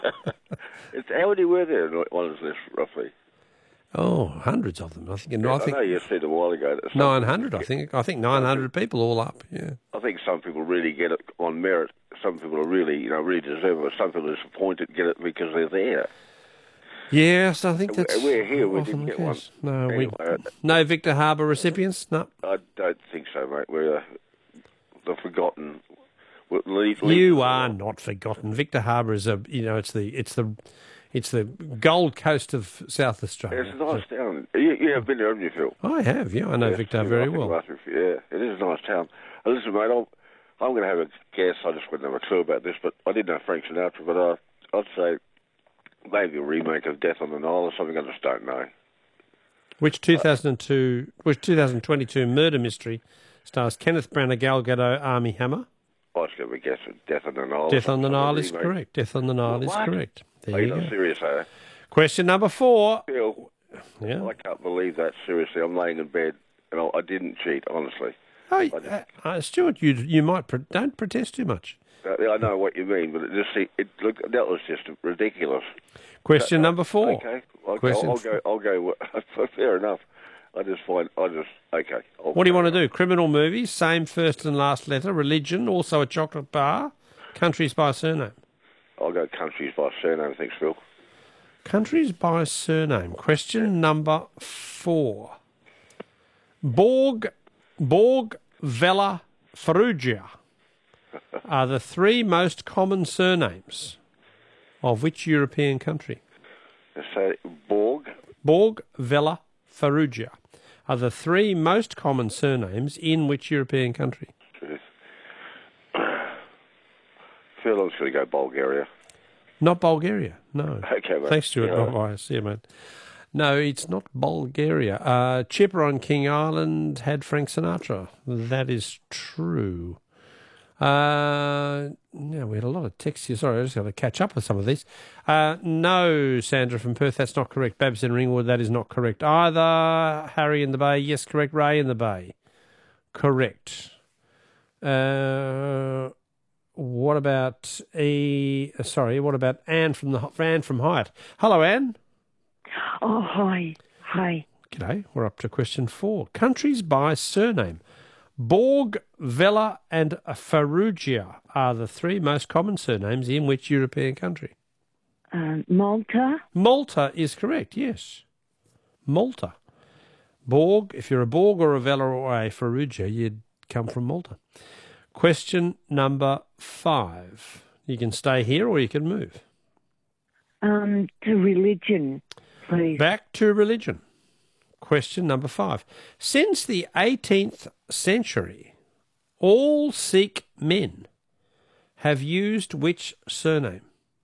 How many were there on his list, roughly? Oh, hundreds of them. I think. Yeah, I know you said a while ago that 900. I think 900 people all up. Yeah. I think some people really get it on merit. Some people are really, really deserve it. Some people are disappointed to get it because they're there. Yes, I think that's. We're here. We often didn't get the one. case. No, Anyway, no Victor Harbour recipients. No. I don't think so, mate. We're the forgotten. You are not forgotten. Victor Harbour is it's the Gold Coast of South Australia. It's a nice town. You have been there, haven't you, Phil? I have, yeah. I know Victor very well. Yeah, it is a nice town. Listen, mate, I'm going to have a guess. I just wouldn't have a clue about this, but I did know Frank Sinatra, but I'd say maybe a remake of Death on the Nile or something. I just don't know. Which 2022 murder mystery stars Kenneth Branagh, Gal Gadot, Armie Hammer? I was going to guess Death on the Nile. Death on the Nile is correct. Death on the Nile is correct. There you go. Serious, eh? Question number 4. Phil, yeah. I can't believe that. Seriously, I'm laying in bed and I didn't cheat, honestly. Oh, Stuart, you might don't protest too much. I know what you mean, but that was just ridiculous. Question number 4. Okay, I'll go. Fair enough. Okay. What do you want to do? Criminal movies, same first and last letter, religion, also a chocolate bar, countries by surname. I'll go countries by surname, thanks, Phil. Countries by surname. Question number 4. Borg, Vella, Ferrugia are the 3 most common surnames of which European country? So, Borg, Vella, Ferrugia are the 3 most common surnames in which European country? Phil, I'm just going to go Bulgaria. Not Bulgaria, no. Okay, mate. Thanks, Stuart. Not biased. Yeah, mate. No, it's not Bulgaria. Chipper on King Island had Frank Sinatra. That is true. Yeah, we had a lot of texts here. Sorry, I just got to catch up with some of these. No, Sandra from Perth, that's not correct. Babs in Ringwood, that is not correct either. Harry in the Bay, yes, correct. Ray in the Bay, correct. What about What about Anne from Hyatt? Hello, Anne. Oh, hi. G'day. We're up to question 4. Countries by surname. Borg, Vella and Ferrugia are the 3 most common surnames in which European country? Malta. Malta is correct, yes. Malta. Borg, if you're a Borg or a Vella or a Ferrugia, you'd come from Malta. Question number 5. You can stay here or you can move. To religion, please. Back to religion. Question number 5. Since the 18th century, all Sikh men have used which surname?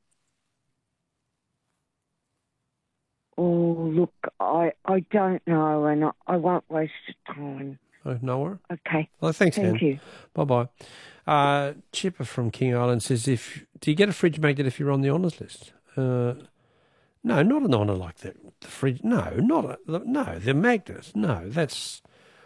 Oh, look, I don't know, and I won't waste your time. Oh, no. Okay. Well, thanks, Anne. Thank you. Bye-bye. Chipper from King Island says, do you get a fridge magnet if you're on the honours list? No, not an honour like that. The fridge. No, the magnet. No, that's,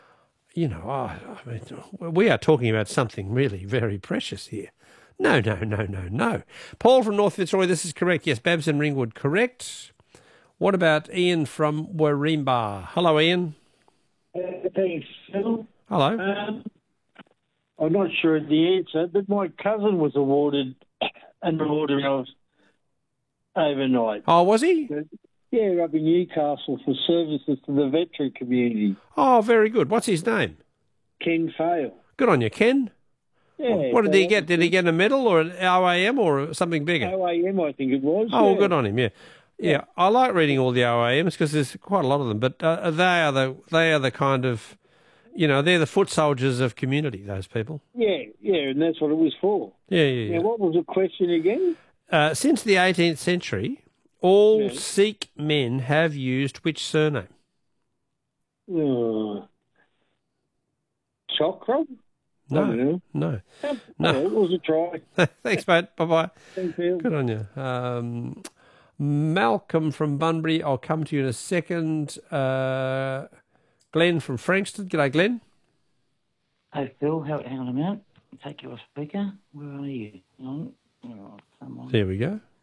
we are talking about something really very precious here. No. Paul from North Fitzroy, this is correct. Yes, Babs and Ringwood, correct. What about Ian from Warrimba? Hello, Ian. Thanks, Phil. Hello. I'm not sure of the answer, but my cousin was awarded an order overnight. Oh, was he? Yeah, up in Newcastle for services to the veteran community. Oh, very good. What's his name? Ken Fale. Good on you, Ken. Yeah. What did he get? Did he get a medal or an OAM or something bigger? OAM, I think it was. Oh, yeah. good on him, yeah. Yeah, I like reading all the OAMs because there's quite a lot of them, but they are the kind of, they're the foot soldiers of community, those people. Yeah, and that's what it was for. Yeah. Now, what was the question again? Since the 18th century, all Sikh men have used which surname? Chokra? No. It was a try. Thanks, mate. Bye-bye. Thanks, Phil. Good on you. Malcolm from Bunbury, I'll come to you in a second. Glenn from Frankston. G'day, Glenn. Hey, Phil. Hang on a minute. Take your speaker. Where are you? Hang on. There we go.